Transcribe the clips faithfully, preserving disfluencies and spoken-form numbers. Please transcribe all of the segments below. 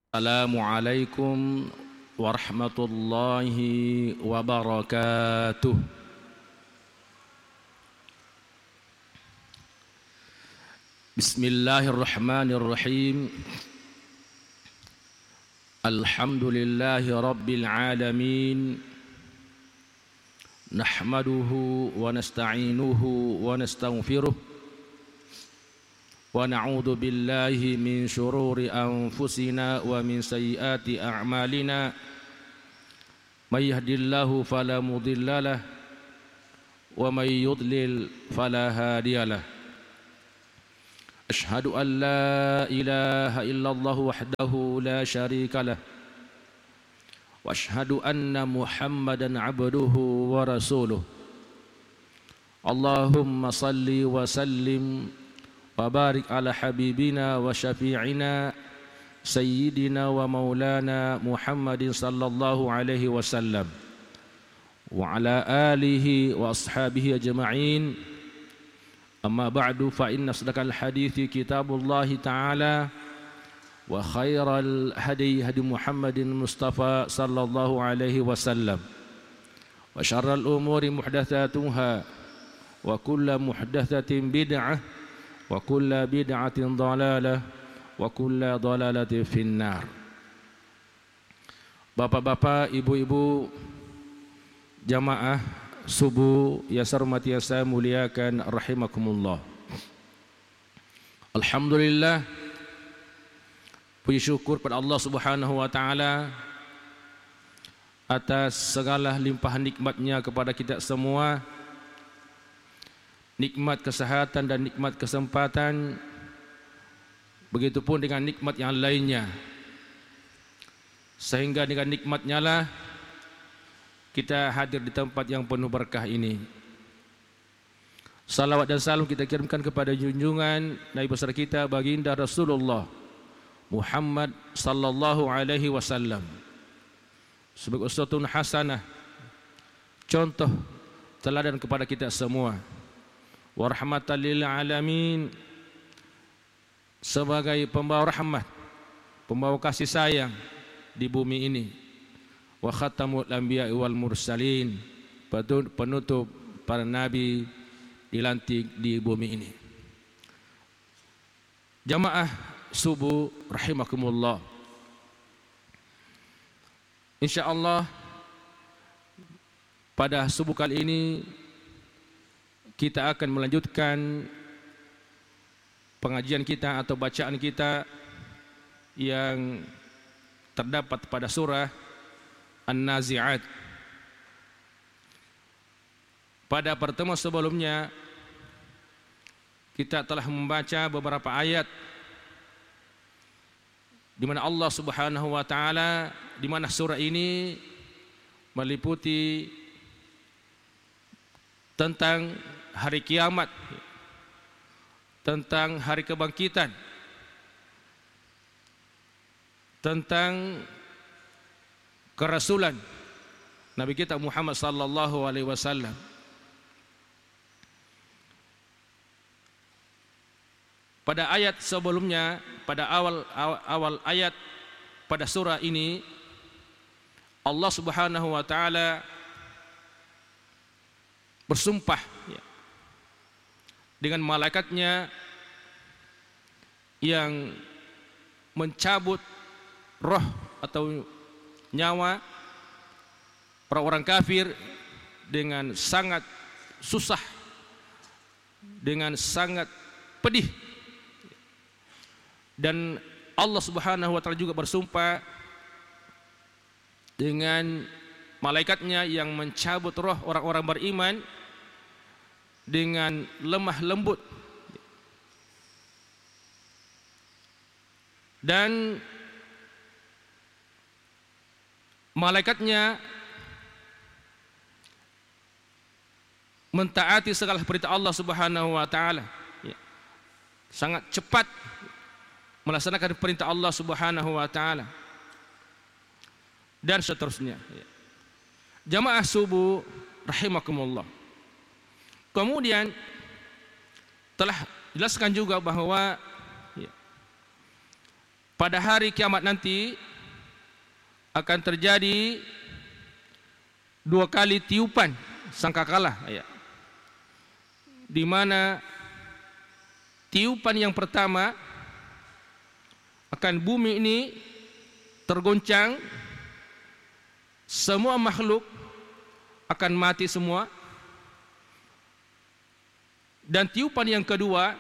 Assalamualaikum warahmatullahi wabarakatuh. Bismillahirrahmanirrahim. Alhamdulillahi rabbil alamin. Nahmaduhu wa nasta'inuhu wa nastaghfiruh. Wa na'udzu billahi min syururi anfusina wa min sayyiati a'malina. May yahdihillahu fala mudhillalah wa may yudlil fala hadiyalah. Ashhadu an la ilaha illallah wahdahu la syarikalah wa ashhadu anna Muhammadan 'abduhu wa rasuluh. Allahumma salli wa sallim wa barik ala habibina wa syafi'ina sayyidina wa maulana Muhammadin sallallahu alaihi wasallam wa ala alihi wa ashabihi ajma'in. Amma ba'du, fa inna asdaqal hadithi kitabullahi ta'ala wa khairal hadi hadi Muhammadin Mustafa sallallahu alaihi wasallam wa syarral umuri muhdatsatuha wa kullu muhdatsatin bid'ah wa kullu bid'atin dhalalah wa kullu dhalalatin finnar. Bapak-bapak, ibu-ibu, jamaah subuh yang saya hormati, yang saya muliakan, rahimakumullah. Alhamdulillah, puji syukur pada Allah Subhanahu wa taala atas segala limpahan nikmat-Nya kepada kita semua. Nikmat kesehatan dan nikmat kesempatan, begitupun dengan nikmat yang lainnya, sehingga dengan nikmatnya lah kita hadir di tempat yang penuh berkah ini. Salawat dan salam kita kirimkan kepada junjungan Nabi besar kita, baginda Rasulullah Muhammad sallallahu alaihi wasallam, sebagai uswatun hasanah, contoh teladan kepada kita semua. Warahmatan lil alamin, sebagai pembawa rahmat, pembawa kasih sayang di bumi ini. Wa khatamul anbiya wal mursalin, penutup para nabi dilantik di bumi ini. Jamaah subuh rahimakumullah, insyaallah pada subuh kali ini kita akan melanjutkan pengajian kita atau bacaan kita yang terdapat pada surah An-Nazi'at. Pada pertemuan sebelumnya kita telah membaca beberapa ayat di mana Allah Subhanahu wa taala, di mana surah ini meliputi tentang hari kiamat, tentang hari kebangkitan, tentang kerasulan Nabi kita Muhammad sallallahu alaihi wasallam. Pada ayat sebelumnya, pada awal awal ayat pada surah ini, Allah Subhanahu wa taala bersumpah ya, dengan malaikatnya yang mencabut roh atau nyawa para orang kafir dengan sangat susah, dengan sangat pedih. Dan Allah Subhanahu wa taala juga bersumpah dengan malaikatnya yang mencabut roh orang-orang beriman dengan lemah lembut, dan malaikatnya mentaati segala perintah Allah Subhanahu wa taala, ya, sangat cepat melaksanakan perintah Allah Subhanahu wa taala, dan seterusnya, ya. Jamaah subuh rahimakumullah, kemudian telah jelaskan juga bahwa ya, pada hari kiamat nanti akan terjadi dua kali tiupan sangkakala, ya. Di mana tiupan yang pertama akan bumi ini tergoncang, semua makhluk akan mati semua. Dan tiupan yang kedua,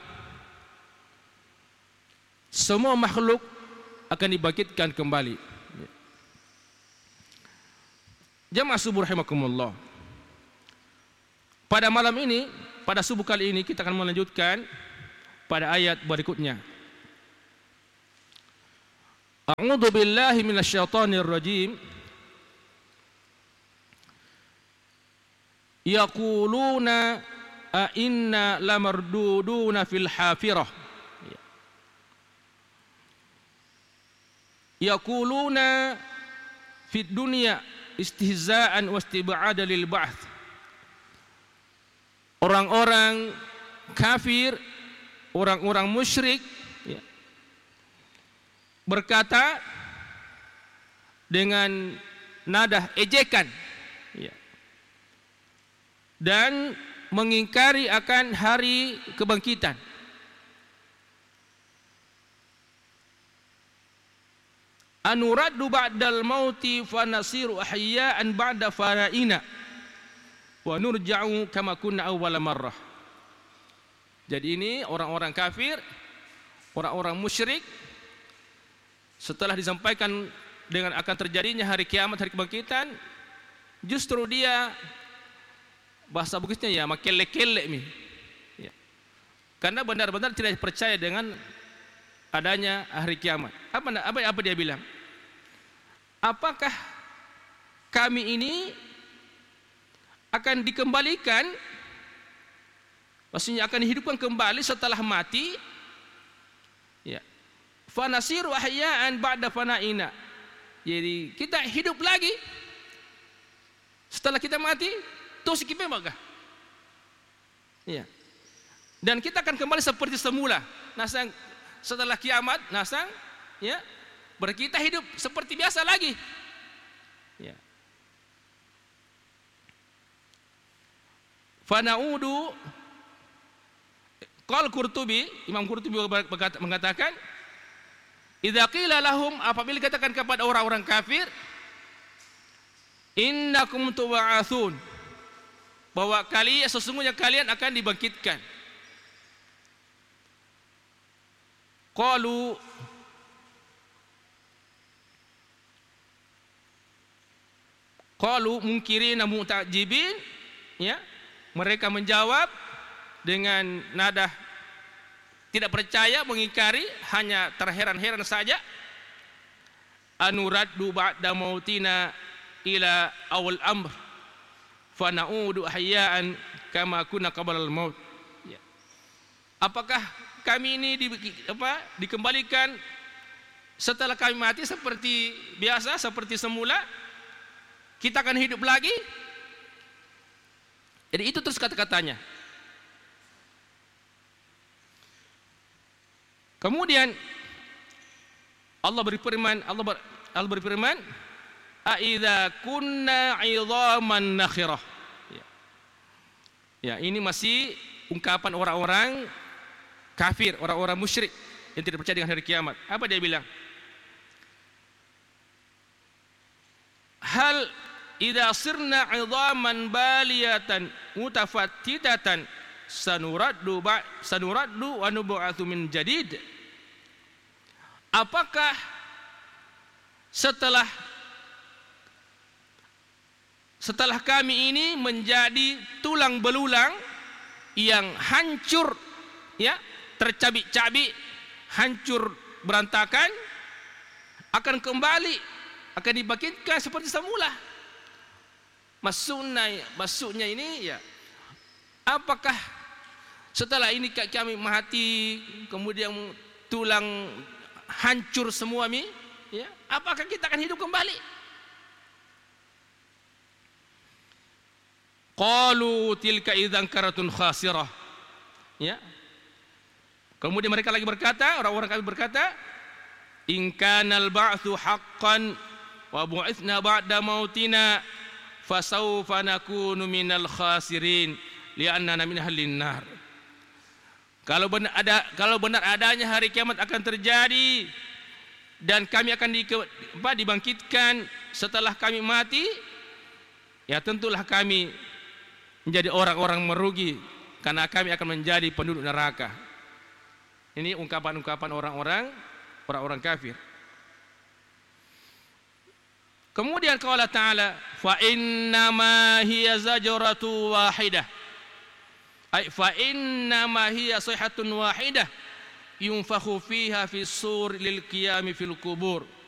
semua makhluk akan dibangkitkan kembali. Jamaah subuh rahimakumullah. Pada malam ini, pada subuh kali ini kita akan melanjutkan pada ayat berikutnya. A'udzu billahi minasyaitonir rajim. Yaquluna a inna lamarduduna fil hafirah. Yaquluna fid dunya istihza'an wastib'ada lil ba'ts. Orang-orang kafir, orang-orang musyrik, ya, berkata dengan nada ejekan, ya, dan mengingkari akan hari kebangkitan. Anuraddu ba'dal mauti fanasiru ahya'an ba'da fara'ina wa nurja'u kama kunna awwala marrah. Jadi ini orang-orang kafir, orang-orang musyrik, setelah disampaikan dengan akan terjadinya hari kiamat, hari kebangkitan, justru dia, bahasa Bugisnya ya makelek-kelek nih, ya. Karena benar-benar tidak percaya dengan adanya hari kiamat. Apa apa apa dia bilang? Apakah kami ini akan dikembalikan, maksudnya akan dihidupkan kembali setelah mati? Ya. Fanasiru ahya'an ba'da fana'ina. Jadi kita hidup lagi setelah kita mati, terus kita bagah. Ya. Dan kita akan kembali seperti semula. Nasang setelah kiamat, nasang, ya, berkita hidup seperti biasa lagi. Ya. Fanaudu, qal Qurtubi, Imam Qurtubi mengatakan, idza qila lahum, apabila dikatakan kepada orang-orang kafir, innakum tub'atsun, bahwa kalian sesungguhnya kalian akan dibangkitkan. Qalu Qalu munkirina mu'tajibin, ya, mereka menjawab dengan nada tidak percaya, mengingkari, hanya terheran-heran saja. Anuraddu ba'da mautina ila awal amr fana'udu ahya'an kama kunna qablal maut. Ya. Apakah kami ini di, apa, dikembalikan setelah kami mati seperti biasa, seperti semula? Kita akan hidup lagi? Jadi itu terus kata-katanya. Kemudian Allah berfirman, Allah, ber, Allah berfirman, "Aidza kunna 'idhaman nakhirah." Ya. Ya, ini masih ungkapan orang-orang kafir, orang-orang musyrik yang tidak percaya dengan hari kiamat. Apa dia bilang? Hal idza sirna 'idhaman baliyatan mutafattidatan sanuraddu ba sanuraddu wa nub'atsu min jadid. Apakah setelah setelah kami ini menjadi tulang belulang yang hancur, ya, tercabik-cabik, hancur berantakan, akan kembali, akan dibangkitkan seperti semula? Maksudnya, maksudnya ini, ya, apakah setelah ini kami mati, kemudian tulang hancur semua mi, ya, apakah kita akan hidup kembali? Qalu tilka idzan karatun khasirah. Ya. Kemudian mereka lagi berkata, orang-orang kami berkata, in kana al-ba'tsu haqqan wa bu'itsna ba'da mautina fasawfa nakunu minal khasirin li'annana min ahlin nar. Kalau benar ada kalau benar adanya hari kiamat akan terjadi dan kami akan di, dibangkitkan setelah kami mati, ya tentulah kami menjadi orang-orang merugi karena kami akan menjadi penduduk neraka. Ini ungkapan-ungkapan orang-orang orang-orang kafir. Kemudian qala ta'ala fa innama hiya zajratu wahidah, ay fa innama hiya sayhatun wahidah yunfakhu fiha fis sur lil qiyam fil qubur